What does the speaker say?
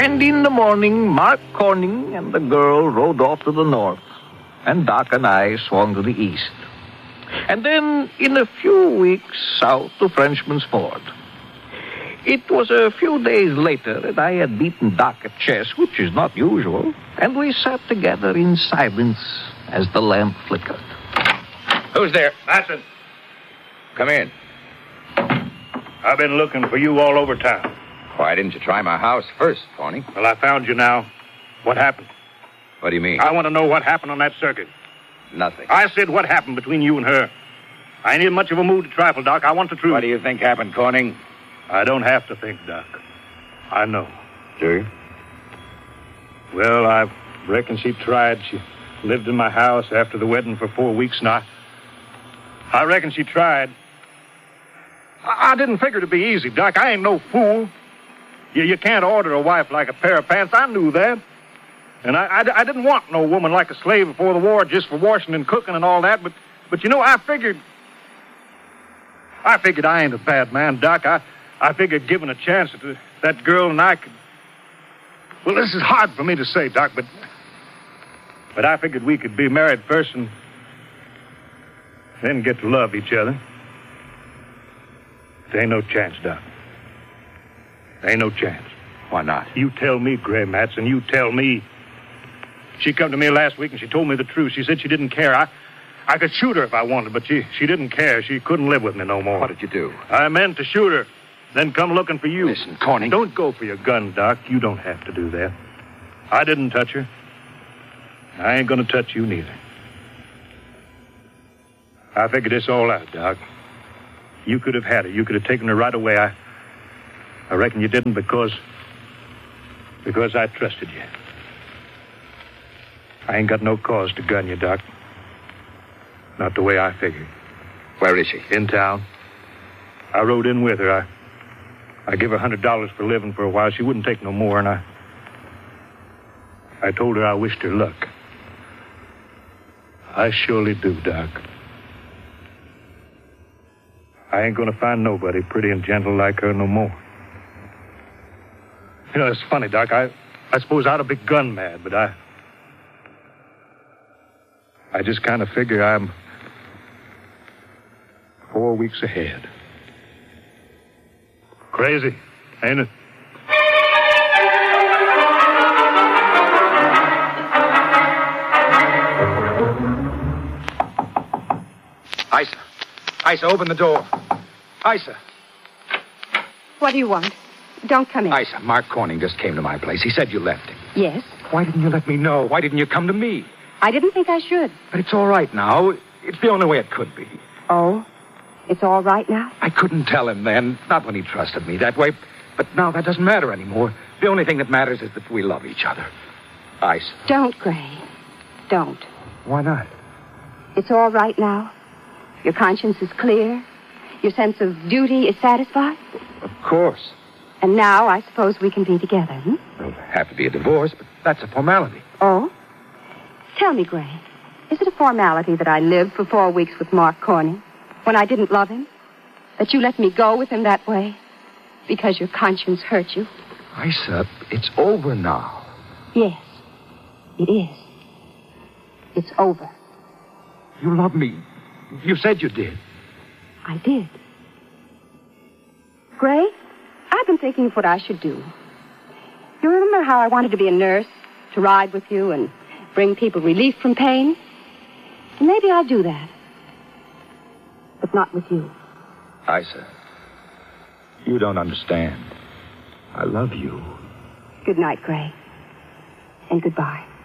And in the morning, Mark Corning and the girl rode off to the north, and Doc and I swung to the east. And then, in a few weeks, south to Frenchman's Ford. It was a few days later that I had beaten Doc at chess, which is not usual, and we sat together in silence as the lamp flickered. Who's there? Matson. Come in. I've been looking for you all over town. Why didn't you try my house first, Corning? Well, I found you now. What happened? What do you mean? I want to know what happened on that circuit. Nothing. I said what happened between you and her. I ain't in much of a mood to trifle, Doc. I want the truth. What do you think happened, Corning? I don't have to think, Doc. I know. Do you? Well, I reckon she tried. She lived in my house after the wedding for 4 weeks now. I reckon she tried. I didn't figure it'd be easy, Doc. I ain't no fool. You can't order a wife like a pair of pants. I knew that. And I didn't want no woman like a slave before the war just for washing and cooking and all that. But you know, I figured I ain't a bad man, Doc. I figured given a chance that that girl and I could... Well, this is hard for me to say, Doc, but I figured we could be married first and then get to love each other. There ain't no chance, Doc. There ain't no chance. Why not? You tell me, Gray Matson, you tell me. She come to me last week and she told me the truth. She said she didn't care. I could shoot her if I wanted, but she didn't care. She couldn't live with me no more. What did you do? I meant to shoot her, then come looking for you. Listen, Corning. Don't go for your gun, Doc. You don't have to do that. I didn't touch her. I ain't gonna touch you neither. I figured this all out, Doc. You could have had her. You could have taken her right away. I reckon you didn't because I trusted you. I ain't got no cause to gun you, Doc. Not the way I figured. Where is she? In town. I rode in with her. I give her $100 for living for a while. She wouldn't take no more, and I told her I wished her luck. I surely do, Doc. I ain't gonna find nobody pretty and gentle like her no more. You know, it's funny, Doc. I suppose I'd have been gun mad, but I just kind of figure I'm 4 weeks ahead. Crazy, ain't it? Isa, open the door. Isa. What do you want? Don't come in. Isa, Mark Corning just came to my place. He said you left him. Yes? Why didn't you let me know? Why didn't you come to me? I didn't think I should. But it's all right now. It's the only way it could be. Oh? It's all right now? I couldn't tell him then. Not when he trusted me that way. But now that doesn't matter anymore. The only thing that matters is that we love each other. Isa. Don't, Gray. Don't. Why not? It's all right now. Your conscience is clear. Your sense of duty is satisfied. Of course. And now I suppose we can be together, hmm? There'll have to be a divorce, but that's a formality. Oh? Tell me, Gray, is it a formality that I lived for 4 weeks with Mark Corning when I didn't love him? That you let me go with him that way because your conscience hurt you? Isa, it's over now. Yes, it is. It's over. You love me. You said you did. I did. Gray, I've been thinking of what I should do. You remember how I wanted to be a nurse, to ride with you and bring people relief from pain? Maybe I'll do that. But not with you. Isa, you don't understand. I love you. Good night, Gray. And goodbye.